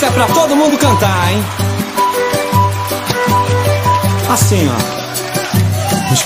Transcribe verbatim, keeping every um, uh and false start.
Essa é pra todo mundo cantar, hein? Assim, ó.